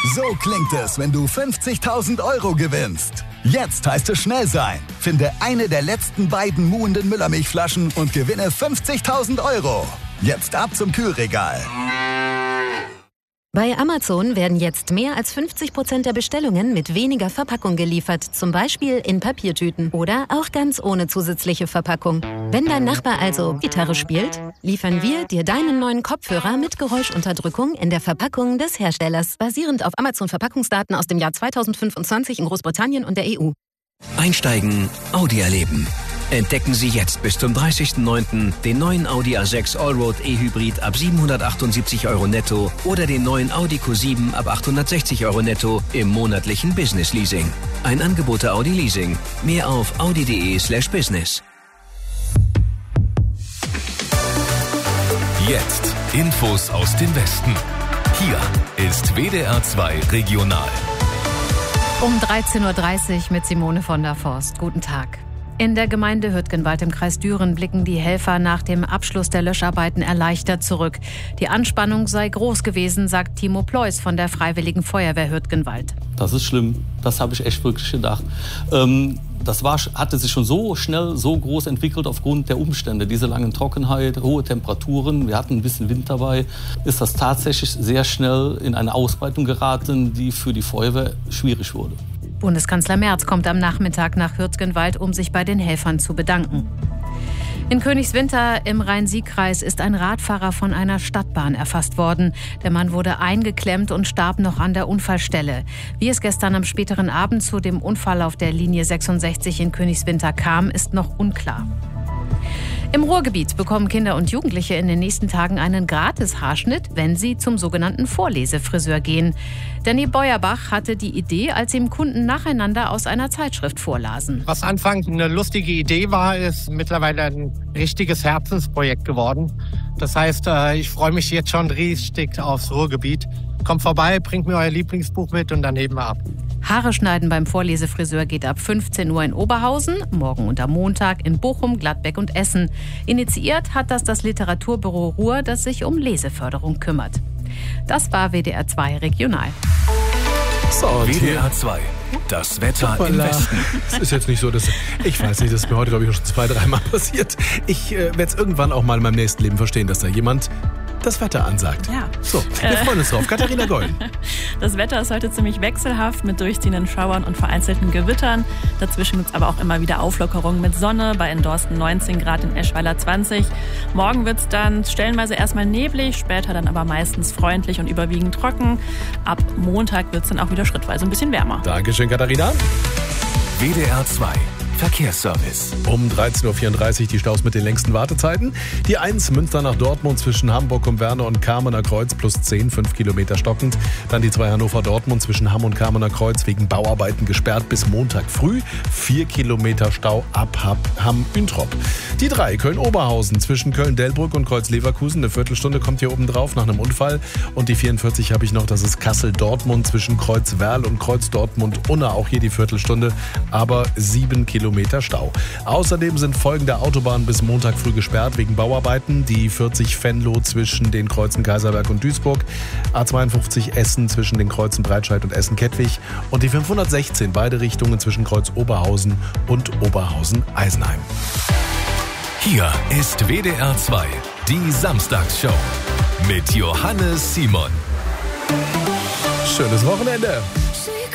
So klingt es, wenn du 50.000 € gewinnst. Jetzt heißt es schnell sein. Finde eine der letzten beiden muhenden Müllermilchflaschen und gewinne 50.000 €. Jetzt ab zum Kühlregal. Bei Amazon werden jetzt mehr als 50% der Bestellungen mit weniger Verpackung geliefert. Zum Beispiel in Papiertüten oder auch ganz ohne zusätzliche Verpackung. Wenn dein Nachbar also Gitarre spielt, liefern wir dir deinen neuen Kopfhörer mit Geräuschunterdrückung in der Verpackung des Herstellers. Basierend auf Amazon-Verpackungsdaten aus dem Jahr 2025 in Großbritannien und der EU. Einsteigen, Audi erleben. Entdecken Sie jetzt bis zum 30.09. den neuen Audi A6 Allroad E-Hybrid ab 778 € netto oder den neuen Audi Q7 ab 860 € netto im monatlichen Business Leasing. Ein Angebot der Audi Leasing. Mehr auf audi.de/business. Jetzt Infos aus dem Westen. Hier ist WDR 2 Regional. Um 13.30 Uhr mit Simone von der Forst. Guten Tag. In der Gemeinde Hürtgenwald im Kreis Düren blicken die Helfer nach dem Abschluss der Löscharbeiten erleichtert zurück. Die Anspannung sei groß gewesen, sagt Timo Pleus von der Freiwilligen Feuerwehr Hürtgenwald. Das ist schlimm. Das habe ich echt wirklich gedacht. Hatte sich schon so schnell, so groß entwickelt aufgrund der Umstände. Diese langen Trockenheit, hohe Temperaturen, wir hatten ein bisschen Wind dabei. Ist das tatsächlich sehr schnell in eine Ausbreitung geraten, die für die Feuerwehr schwierig wurde. Bundeskanzler Merz kommt am Nachmittag nach Hürtgenwald, um sich bei den Helfern zu bedanken. In Königswinter im Rhein-Sieg-Kreis ist ein Radfahrer von einer Stadtbahn erfasst worden. Der Mann wurde eingeklemmt und starb noch an der Unfallstelle. Wie es gestern am späteren Abend zu dem Unfall auf der Linie 66 in Königswinter kam, ist noch unklar. Im Ruhrgebiet bekommen Kinder und Jugendliche in den nächsten Tagen einen Gratis-Haarschnitt, wenn sie zum sogenannten Vorlesefriseur gehen. Danny Beuerbach hatte die Idee, als ihm Kunden nacheinander aus einer Zeitschrift vorlasen. Was anfangs eine lustige Idee war, ist mittlerweile ein richtiges Herzensprojekt geworden. Das heißt, ich freue mich jetzt schon richtig aufs Ruhrgebiet. Kommt vorbei, bringt mir euer Lieblingsbuch mit und dann heben wir ab. Haare schneiden beim Vorlesefriseur geht ab 15 Uhr in Oberhausen, morgen und am Montag in Bochum, Gladbeck und Essen. Initiiert hat das Literaturbüro Ruhr, das sich um Leseförderung kümmert. Das war WDR 2 Regional. So, WDR 2, das Wetter im Westen. Es ist jetzt nicht so, dass ich weiß nicht, das ist mir heute, glaube ich, schon 2-3 Mal passiert. Ich werde es irgendwann auch mal in meinem nächsten Leben verstehen, dass da jemand das Wetter ansagt. Ja. So, wir freuen uns drauf. Katharina Golden. Das Wetter ist heute ziemlich wechselhaft mit durchziehenden Schauern und vereinzelten Gewittern. Dazwischen gibt es aber auch immer wieder Auflockerungen mit Sonne. Bei in Dorsten 19 Grad, in Eschweiler 20. Morgen wird es dann stellenweise erstmal neblig, später dann aber meistens freundlich und überwiegend trocken. Ab Montag wird es dann auch wieder schrittweise ein bisschen wärmer. Dankeschön, Katharina. WDR 2. Verkehrsservice. Um 13.34 Uhr die Staus mit den längsten Wartezeiten. Die 1 Münster nach Dortmund zwischen Hamburg und Werner und Kamener Kreuz plus 10, 5 Kilometer stockend. Dann die 2 Hannover-Dortmund zwischen Hamm und Kamener Kreuz wegen Bauarbeiten gesperrt bis Montag früh. 4 Kilometer Stau ab Hamm-Üntrop. Die 3 Köln-Oberhausen zwischen Köln-Delbrück und Kreuz-Leverkusen. Eine Viertelstunde kommt hier oben drauf nach einem Unfall. Und die 44 habe ich noch, das ist Kassel-Dortmund zwischen Kreuz-Werl und Kreuz-Dortmund-Unna. Auch hier die Viertelstunde, aber 7 Kilometer Stau. Außerdem sind folgende Autobahnen bis Montag früh gesperrt wegen Bauarbeiten. Die 40 Venlo zwischen den Kreuzen Kaiserberg und Duisburg. A52 Essen zwischen den Kreuzen Breitscheid und Essen-Kettwig. Und die 516 beide Richtungen zwischen Kreuz Oberhausen und Oberhausen-Eisenheim. Hier ist WDR 2, die Samstagsshow mit Johannes Simon. Schönes Wochenende.